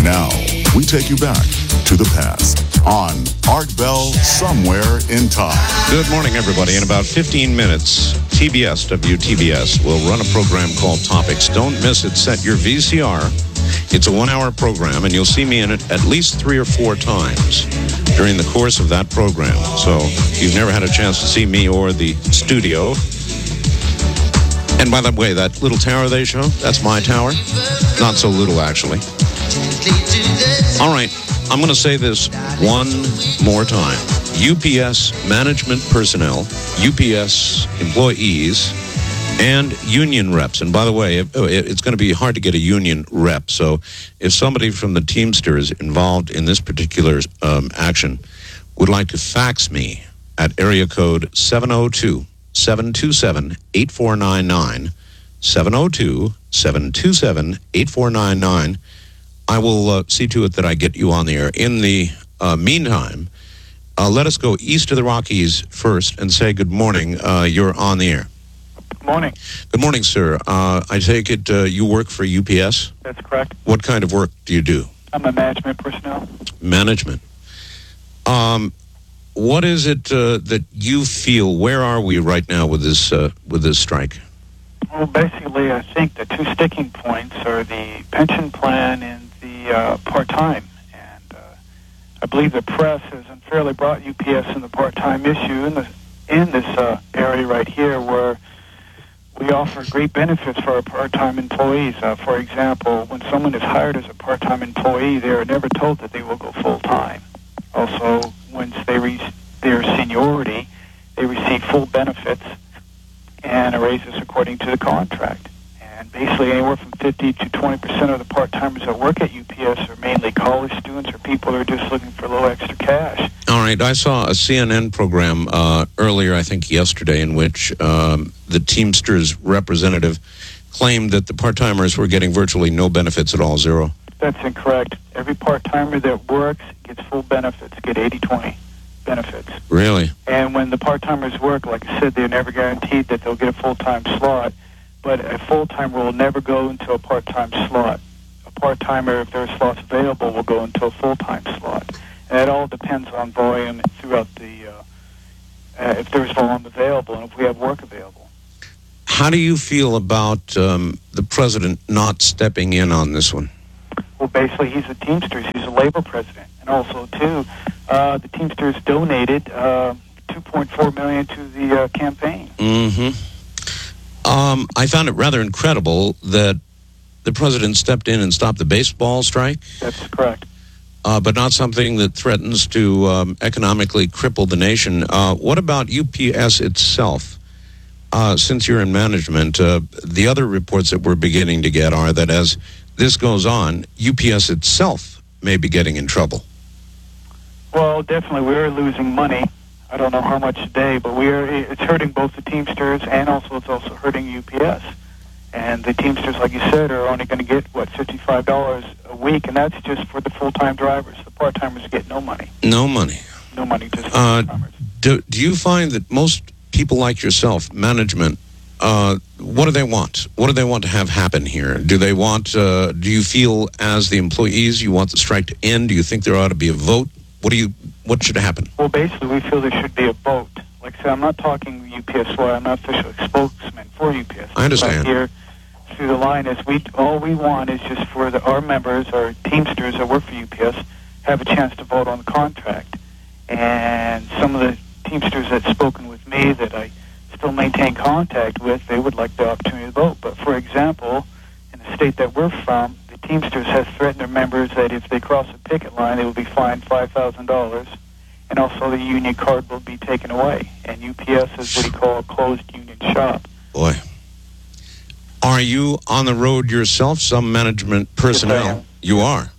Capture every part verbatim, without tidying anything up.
Now, we take you back to the past on Art Bell Somewhere in Time. Good morning, everybody. In about fifteen minutes, T B S, W T B S, will run a program called Topics. Don't miss it. Set your V C R. It's a one-hour program, and you'll see me in it at least three or four times during the course of that program. So if you've never had a chance to see me or the studio. And by the way, that little tower they show, that's my tower. Not so little, actually. All right, I'm going to say this one more time. U P S management personnel, U P S employees, and union reps. And by the way, it's going to be hard to get a union rep. So if somebody from the Teamsters involved in this particular um, action would like to fax me at area code seven oh two, seven two seven, eight four nine nine, seven oh two, seven two seven, eight four nine nine, I will uh, see to it that I get you on the air. In the uh, meantime, uh, let us go east of the Rockies first and say good morning. Uh, you're on the air. Good morning. Good morning, sir. Uh, I take it uh, you work for U P S? That's correct. What kind of work do you do? I'm a management personnel. Management. Um, what is it uh, that you feel? Where are we right now with this uh, with this strike? Well, basically, I think the two sticking points are the pension plan and the uh, part-time. And uh, I believe the press has unfairly brought U P S in the part-time issue in, the, in this uh, area right here where we offer great benefits for our part-time employees. Uh, for example, when someone is hired as a part-time employee, they are never told that they will go full-time. Also, once they reach their seniority, they receive full benefits and a raises according to the contract. And basically anywhere from fifty to twenty percent of the part-timers that work at U P S are mainly college students or people who are just looking for a little extra cash. All right. I saw a C N N program uh, earlier, I think yesterday, in which um, the Teamsters representative claimed that the part-timers were getting virtually no benefits at all, zero. That's incorrect. Every part-timer that works gets full benefits, get eighty twenty benefits. Really? And when the part-timers work, like I said, they're never guaranteed that they'll get a full-time slot, but a full-timer will never go into a part-time slot. A part-timer, if there are slots available, will go into a full-time slot. And it all depends on volume throughout the, uh, uh, if there's volume available and if we have work available. How do you feel about um, the president not stepping in on this one? Well, basically, he's a Teamsters. He's a labor president. And also, too, uh, the Teamsters donated uh, two point four million dollars to the uh, campaign. Mm-hmm. Um, I found it rather incredible that the president stepped in and stopped the baseball strike. That's correct. Uh, but not something that threatens to um, economically cripple the nation. Uh, what about U P S itself? Uh, since you're in management, uh, the other reports that we're beginning to get are that as this goes on, U P S itself may be getting in trouble. Well, definitely, we're losing money. I don't know how much a day, but we are. It's hurting both the Teamsters and also it's also hurting U P S. And the Teamsters, like you said, are only going to get, what, fifty-five dollars a week, and that's just for the full-time drivers. The part-timers get no money. No money. No money, just for uh, part-timers. Do, do you find that most people like yourself, management, uh, what do they want? What do they want to have happen here? Do they want, uh, do you feel as the employees you want the strike to end? Do you think there ought to be a vote? What do you, what should happen? Well, basically, we feel there should be a vote. Like I said, I'm not talking U P S Y. I'm not official spokesman for U P S. I understand. Right here through the line is we all we want is just for the, our members, our Teamsters that work for U P S, have a chance to vote on the contract. And some of the Teamsters that's spoken with me that I still maintain contact with, they would like the opportunity to vote. But for example, in the state that we're from, the Teamsters has threatened their members that if they cross a picket line, they will be fined five thousand dollars. And also the union card will be taken away. And U P S is what you call a closed union shop. Boy. Are you on the road yourself, some management personnel? Yes, you are.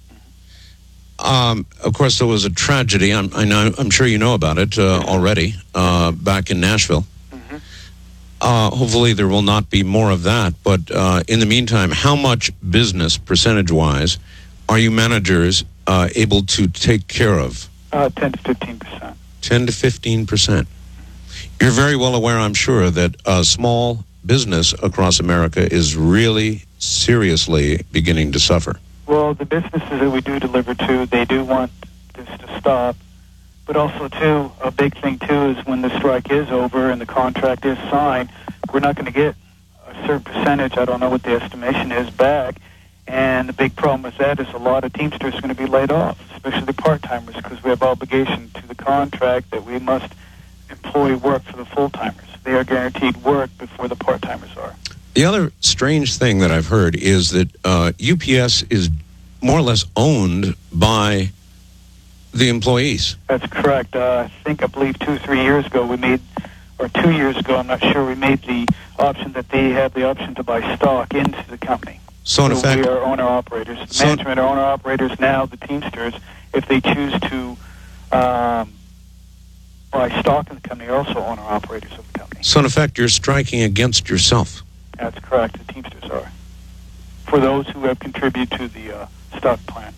Um, of course, there was a tragedy. I'm, I know, I'm sure you know about it uh, already, uh, back in Nashville. Mm-hmm. Uh, hopefully there will not be more of that. But uh, in the meantime, how much business, percentage-wise, are you managers uh, able to take care of? Uh, ten to fifteen percent. ten to fifteen percent. You're very well aware, I'm sure, that uh, small business across America is really seriously beginning to suffer. Well, the businesses that we do deliver to, they do want this to stop. But also, too, a big thing, too, is when the strike is over and the contract is signed, we're not going to get a certain percentage, I don't know what the estimation is, back. And the big problem with that is a lot of Teamsters are going to be laid off, especially the part-timers, because we have obligation to the contract that we must employ work for the full-timers. They are guaranteed work before the part-timers are. The other strange thing that I've heard is that uh, U P S is more or less owned by the employees. That's correct. Uh, I think, I believe two or three years ago we made, or two years ago, I'm not sure, we made the option that they have the option to buy stock into the company. So, in so effect, we are owner-operators. The so management are owner-operators now, the Teamsters, if they choose to um, buy stock in the company, are also owner-operators of the company. So, in effect, you're striking against yourself. That's correct. The Teamsters are. For those who have contributed to the uh, stock plan.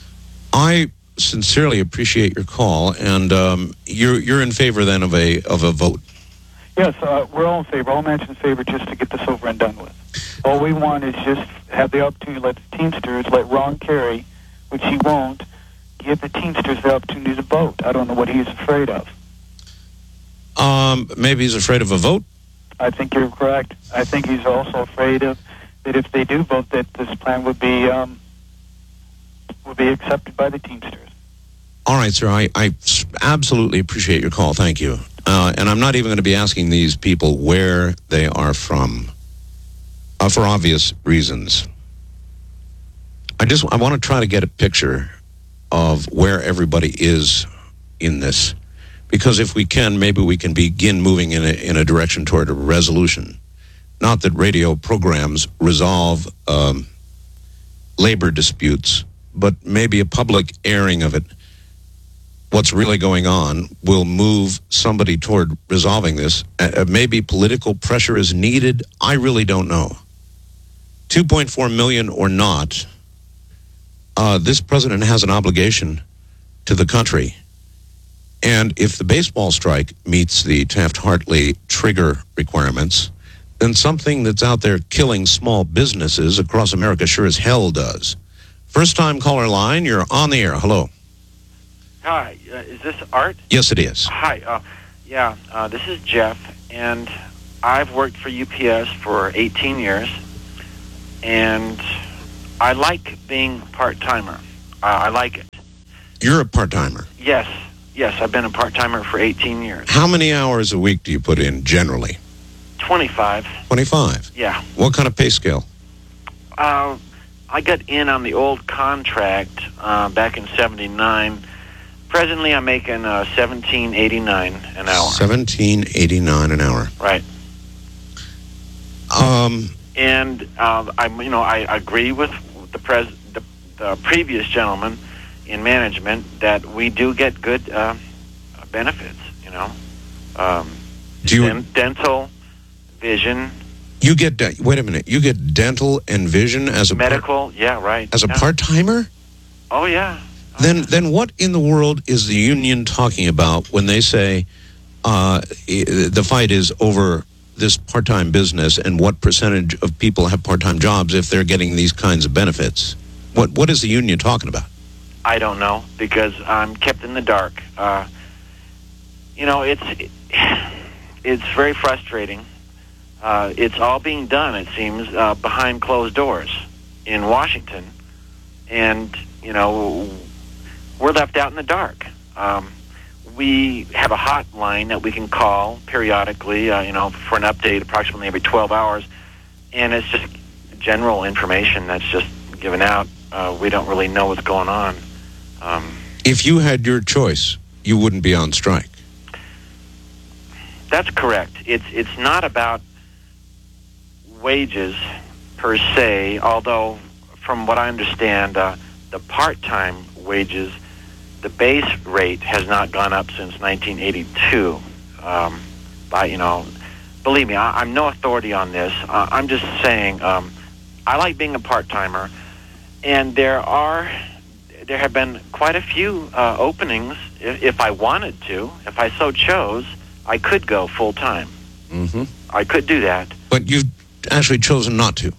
I sincerely appreciate your call, and um, you're you're in favor then of a of a vote. Yes, uh, we're all in favor. All man's in favor just to get this over and done with. All we want is just have the opportunity to let the Teamsters, let Ron Carey, which he won't, give the Teamsters the opportunity to vote. I don't know what he's afraid of. Um, maybe he's afraid of a vote? I think you're correct. I think he's also afraid of that if they do vote, that this plan would be um, would be accepted by the Teamsters. All right, sir. I, I absolutely appreciate your call. Thank you. Uh, and I'm not even going to be asking these people where they are from, uh, for obvious reasons. I just I want to try to get a picture of where everybody is in this. Because if we can, maybe we can begin moving in a, in a direction toward a resolution. Not that radio programs resolve um, labor disputes, but maybe a public airing of it, what's really going on, will move somebody toward resolving this. Uh, maybe political pressure is needed. I really don't know. two point four million or not, uh, this president has an obligation to the country. And if the baseball strike meets the Taft-Hartley trigger requirements, then something that's out there killing small businesses across America sure as hell does. First-time caller line, you're on the air. Hello. Hi, uh, is this Art? Yes, it is. Hi, uh, yeah, uh, this is Jeff, and I've worked for U P S for eighteen years, and I like being part-timer. Uh, I like it. You're a part-timer? Yes. Yes, I've been a part-timer for eighteen years. How many hours a week do you put in, generally? twenty-five. twenty-five? Yeah. What kind of pay scale? Uh, I got in on the old contract uh, back in seventy-nine. Presently, I'm making uh, seventeen eighty-nine an hour. seventeen eighty-nine an hour. Right. Um, and uh, I, you know, I agree with the, pres- the, the previous gentleman in management that we do get good uh, benefits, you know. Um, do you, den- dental, vision. You get, de- wait a minute, you get dental and vision as a... Medical, part- yeah, right. As a yeah. part-timer? Oh, yeah. Oh, then, yeah. then what in the world is the union talking about when they say uh, the fight is over this part-time business and what percentage of people have part-time jobs if they're getting these kinds of benefits? What What is the union talking about? I don't know, because I'm kept in the dark. Uh, you know, it's it's very frustrating. Uh, it's all being done, it seems, uh, behind closed doors in Washington. And, you know, we're left out in the dark. Um, we have a hotline that we can call periodically, uh, you know, for an update approximately every twelve hours. And it's just general information that's just given out. Uh, we don't really know what's going on. Um, if you had your choice, you wouldn't be on strike. That's correct. It's it's not about wages per se, although from what I understand, uh, the part-time wages, the base rate has not gone up since nineteen eighty-two. Um, by, you know, believe me, I, I'm no authority on this. Uh, I'm just saying um, I like being a part-timer, and there are... There have been quite a few uh, openings. If, if I wanted to, if I so chose, I could go full time. Mm-hmm. I could do that. But you've actually chosen not to.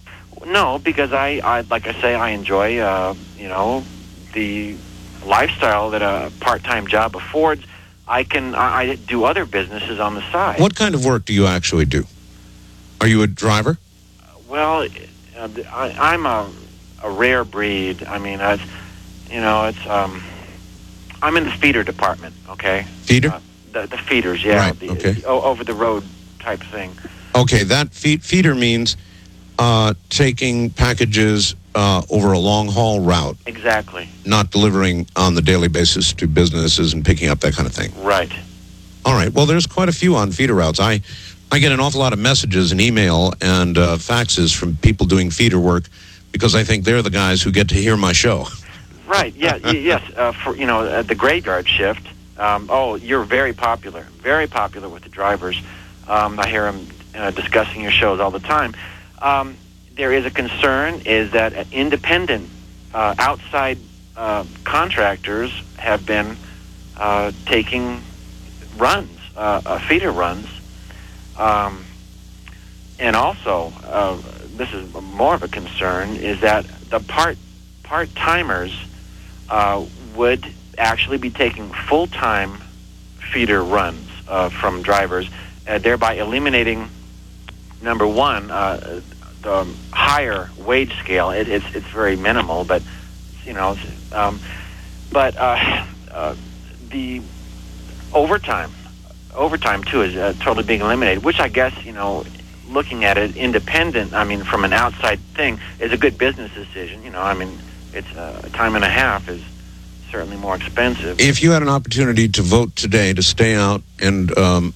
no, because I, I like I say, I enjoy, uh, you know, the lifestyle that a part-time job affords. I can I, I do other businesses on the side. What kind of work do you actually do? Are you a driver? Well, uh, I, I'm a, a rare breed. I mean, it's, you know, it's um, I'm in the feeder department. Okay. Feeder? Uh, the the feeders, yeah. Right, The, okay. the over the road type thing. Okay, that feed, feeder means uh, taking packages uh, over a long haul route, Exactly. not delivering on the daily basis to businesses and picking up that kind of thing. Right. All right. Well, there's quite a few on feeder routes. I, I get an awful lot of messages and email and uh, faxes from people doing feeder work because I think they're the guys who get to hear my show. Right. Yeah. y- yes. Uh, for you know, uh, the graveyard shift. Um, oh, you're very popular. Very popular with the drivers. Um, I hear them uh, discussing your shows all the time. Um, there is a concern is that independent, uh, outside uh, contractors have been uh, taking runs, uh, uh, feeder runs, um, and also uh, this is more of a concern is that the part part timers uh, would actually be taking full time feeder runs uh, from drivers, uh, thereby eliminating number one uh, the higher wage scale. It, it's it's very minimal, but you know, um, but uh, uh, the overtime, overtime too is uh, totally being eliminated. Which I guess you know, looking at it independent, I mean, from an outside thing, is a good business decision. You know, I mean, it's uh, a time and a half is certainly more expensive. If you had an opportunity to vote today to stay out and um,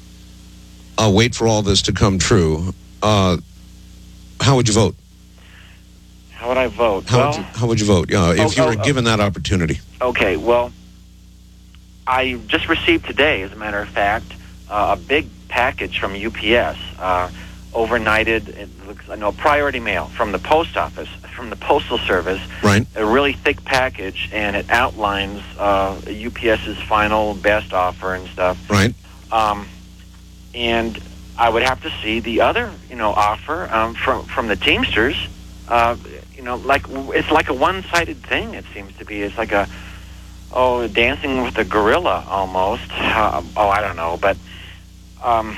uh, wait for all this to come true, uh, how would you vote? How would I vote? How, well, would, you, how would you vote? Yeah, if oh, you were oh, given that opportunity. Okay, well, I just received today, as a matter of fact, uh, a big package from U P S, uh, overnighted, it looks, I know, priority mail from the post office, from the Postal Service. Right. A really thick package, and it outlines uh, UPS's final best offer and stuff. Right. Um, and I would have to see the other, you know, offer um, from from the Teamsters. Uh, you know, like it's like a one-sided thing. It seems to be. It's like a oh, dancing with a gorilla almost. Uh, oh, I don't know, but um,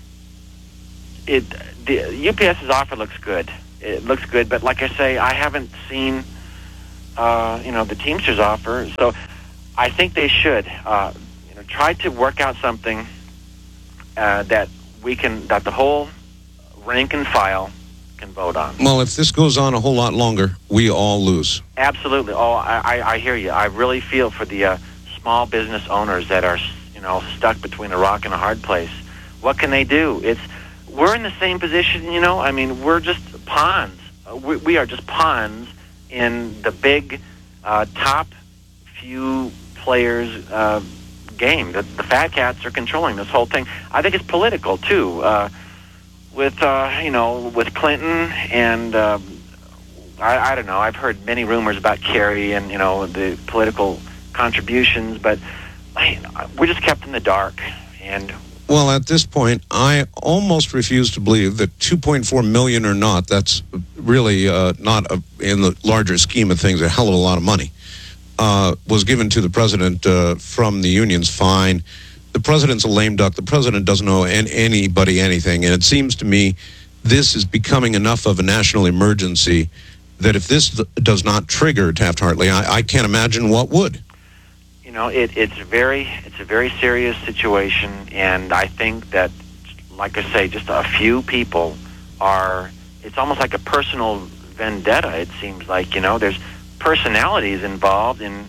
it the UPS's offer looks good. It looks good, but like I say, I haven't seen uh, you know the Teamsters offer. So I think they should uh, you know try to work out something uh, that we can that the whole rank and file can vote on. Well, if this goes on a whole lot longer, we all lose. Absolutely. Oh, I, I, I hear you. I really feel for the uh, small business owners that are, you know, stuck between a rock and a hard place. What can they do? It's we're in the same position, you know. I mean, we're just pawns. Uh, we, we are just pawns in the big uh, top few players uh, game. The, the fat cats are controlling this whole thing. I think it's political too. Uh, with uh, you know, with Clinton and uh, I, I don't know. I've heard many rumors about Kerry and you know the political contributions, but I, we're just kept in the dark. And well, at this point, I almost refuse to believe that two point four million or not. That's really uh, not a, in the larger scheme of things a hell of a lot of money. Uh, was given to the president uh, from the unions. Fine. The president's a lame duck. The president doesn't owe an- anybody anything. And it seems to me this is becoming enough of a national emergency that if this th- does not trigger Taft-Hartley, I-, I can't imagine what would. You know, it, it's very, it's a very serious situation. And I think that, like I say, just a few people are, it's almost like a personal vendetta, it seems like, you know, there's personalities involved, and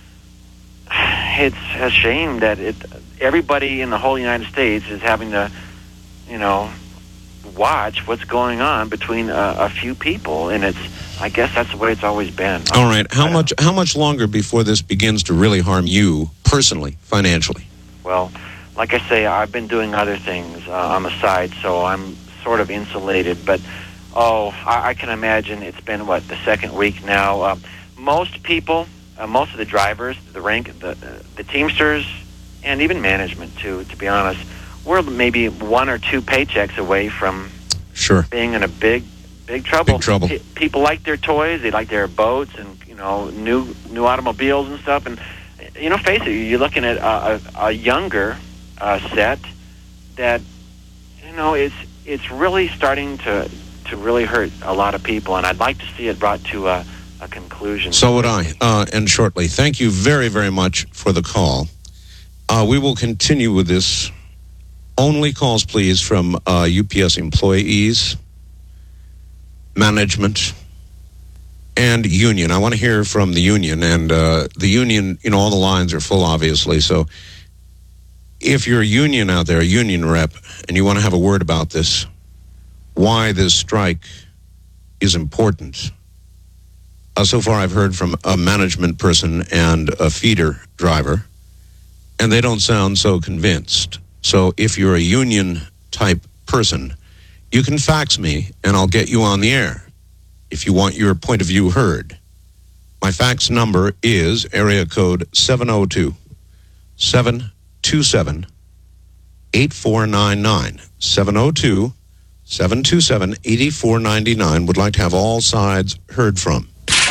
it's a shame that it everybody in the whole United States is having to, you know, watch what's going on between a, a few people, and it's I guess that's the way it's always been. All right, how much how much longer before this begins to really harm you personally, financially? Well, like I say, I've been doing other things uh, on the side, so I'm sort of insulated. But oh, I, I can imagine it's been what the second week now. Uh, most people, uh, most of the drivers, the rank, the uh, the Teamsters, and even management too. To be honest, we're maybe one or two paychecks away from sure being in a big, Big trouble. Big trouble. P- people like their toys. They like their boats and, you know, new new automobiles and stuff. And, you know, face it, you're looking at a, a, a younger uh, set that, you know, it's it's really starting to to really hurt a lot of people. And I'd like to see it brought to a, a conclusion. So would I, uh, and shortly. Thank you very, very much for the call. Uh, we will continue with this. Only calls, please, from uh, U P S employees, management, and union. I want to hear from the union. And uh, the union, you know, all the lines are full, obviously. So if you're a union out there, a union rep, and you want to have a word about this, why this strike is important. Uh, so far, I've heard from a management person and a feeder driver, and they don't sound so convinced. So if you're a union-type person, you can fax me, and I'll get you on the air if you want your point of view heard. My fax number is area code seven oh two, seven two seven, eight four nine nine. seven oh two, seven two seven, eight four nine nine. Would like to have all sides heard from.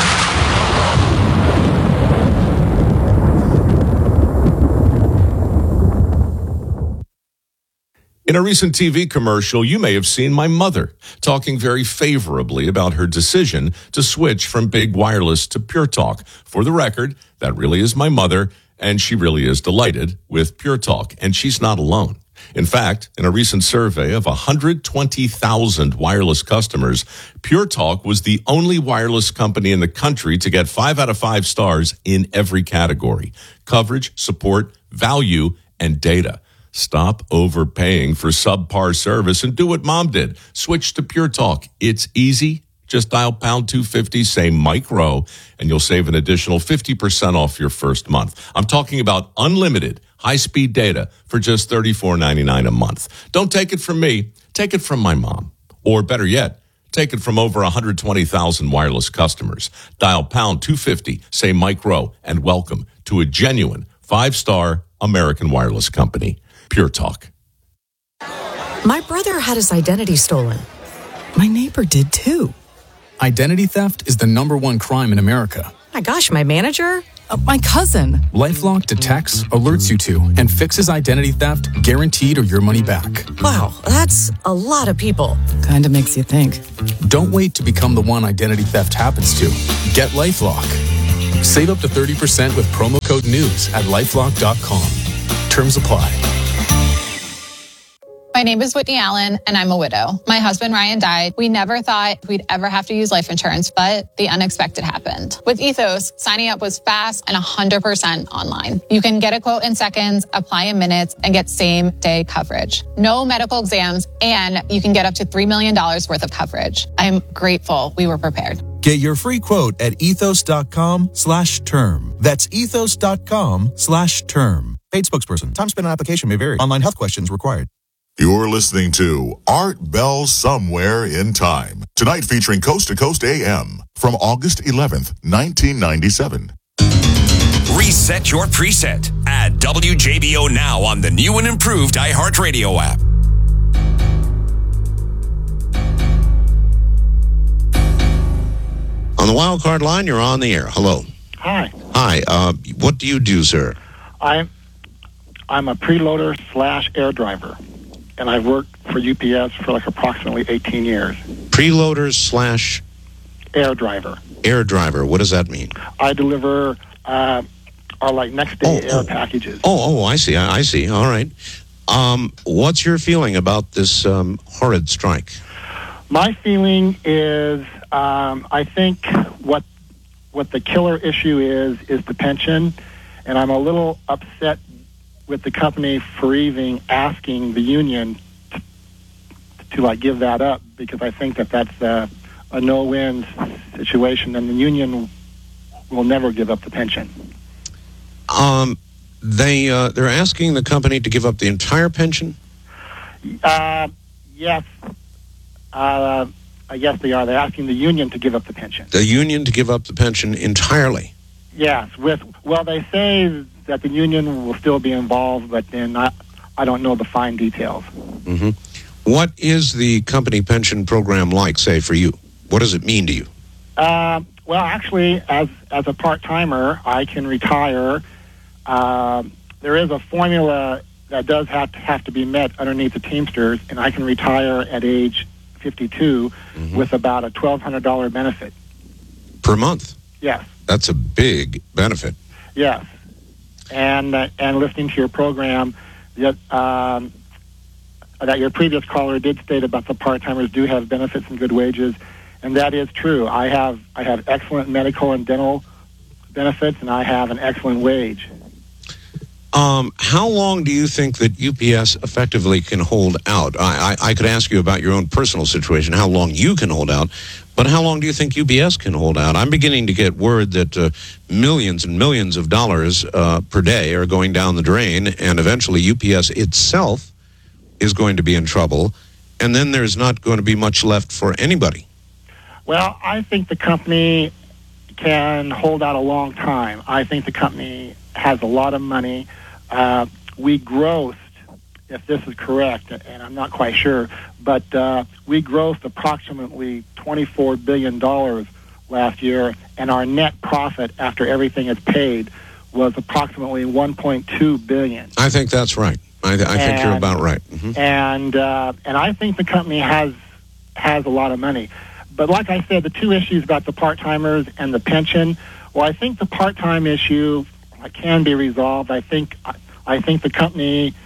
In a recent T V commercial, you may have seen my mother talking very favorably about her decision to switch from big wireless to Pure Talk. For the record, that really is my mother, and she really is delighted with Pure Talk, and she's not alone. In fact, in a recent survey of one hundred twenty thousand wireless customers, Pure Talk was the only wireless company in the country to get five out of five stars in every category: coverage, support, value, and data. Stop overpaying for subpar service and do what Mom did. Switch to Pure Talk. It's easy. Just dial pound two fifty, say Mike Rowe, and you'll save an additional fifty percent off your first month. I'm talking about unlimited high-speed data for just thirty-four ninety-nine a month. Don't take it from me. Take it from my mom. Or better yet, take it from over one hundred twenty thousand wireless customers. Dial pound two fifty, say Mike Rowe, and welcome to a genuine five-star American wireless company. Pure Talk. My brother had his identity stolen. My neighbor did too. Identity theft is the number one crime in America. My gosh, my manager? Uh, my cousin. LifeLock detects, alerts you to, and fixes identity theft, guaranteed or your money back. Wow, that's a lot of people. Kinda makes you think. Don't wait to become the one identity theft happens to. Get LifeLock. Save up to thirty percent with promo code NEWS at lifelock dot com. Terms apply. My name is Whitney Allen, and I'm a widow. My husband, Ryan, died. We never thought we'd ever have to use life insurance, but the unexpected happened. With Ethos, signing up was fast and one hundred percent online. You can get a quote in seconds, apply in minutes, and get same-day coverage. No medical exams, and you can get up to three million dollars worth of coverage. I'm grateful we were prepared. Get your free quote at ethos.com slash term. That's ethos.com slash term. Paid spokesperson. Time spent on application may vary. Online health questions required. You're listening to Art Bell Somewhere in Time. Tonight featuring Coast to Coast A M from August eleventh, nineteen ninety-seven. Reset your preset. Add W J B O now on the new and improved iHeartRadio app. On the wild card line, you're on the air. Hello. Hi. Hi. Uh, what do you do, sir? I'm I'm a preloader slash air driver, and I've worked for U P S for like approximately eighteen years. Preloader slash air driver. Air driver. What does that mean? I deliver uh, our like next day oh, air oh. packages. Oh, oh, I see. I, I see. All right. Um, what's your feeling about this um, horrid strike? My feeling is, um, I think what what the killer issue is is the pension, and I'm a little upset with the company for even asking the union to, to like give that up, because I think that that's a, a no-win situation, and the union will never give up the pension. Um, they uh, they're asking the company to give up the entire pension? Uh, yes. Uh, I guess they are. They're asking the union to give up the pension. The union to give up the pension entirely? Yes. With well, they say that the union will still be involved, but then I, I don't know the fine details. Mm-hmm. What is the company pension program like, say, for you? What does it mean to you? Uh, well, actually, as as a part-timer, I can retire. Uh, there is a formula that does have to have to be met underneath the Teamsters, and I can retire at age fifty-two mm-hmm. with about a twelve hundred dollars benefit. Per month? Yes. That's a big benefit. Yes. And uh, and listening to your program, that, um, that your previous caller did state about the part-timers do have benefits and good wages, and that is true. I have I have excellent medical and dental benefits, and I have an excellent wage. Um, how long do you think that U P S effectively can hold out? I, I, I could ask you about your own personal situation, how long you can hold out, but how long do you think U P S can hold out? I'm beginning to get word that uh, millions and millions of dollars uh, per day are going down the drain, and eventually U P S itself is going to be in trouble, and then there's not going to be much left for anybody. Well, I think the company can hold out a long time. I think the company has a lot of money. Uh, we grossed, if this is correct, and I'm not quite sure, but uh, we grossed approximately twenty-four billion dollars last year, and our net profit after everything is paid was approximately one point two billion dollars. I think that's right. I, th- I think and, you're about right. Mm-hmm. And uh, and I think the company has has a lot of money. But like I said, the two issues about the part-timers and the pension, well, I think the part-time issue can be resolved. I think I think the company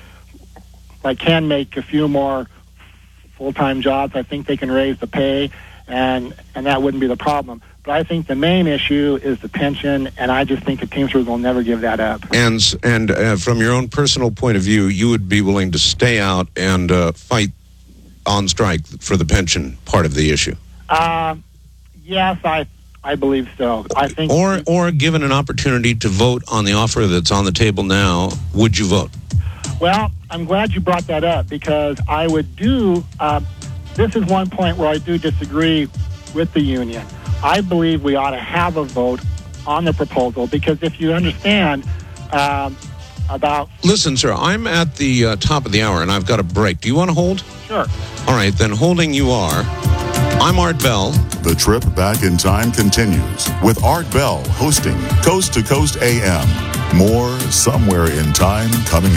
like can make a few more full-time jobs. I think they can raise the pay, and and that wouldn't be the problem. But I think the main issue is the pension, and I just think the Teamsters will never give that up. And and uh, from your own personal point of view, you would be willing to stay out and uh, fight on strike for the pension part of the issue? Uh, yes, I. I believe so. I think, or or given an opportunity to vote on the offer that's on the table now, would you vote? Well, I'm glad you brought that up because I would do. Uh, this is one point where I do disagree with the union. I believe we ought to have a vote on the proposal because if you understand um, about. Listen, sir, I'm at the uh, top of the hour and I've got a break. Do you want to hold? Sure. All right, then holding you are. I'm Art Bell. The trip back in time continues with Art Bell hosting Coast to Coast A M. More Somewhere in Time coming up.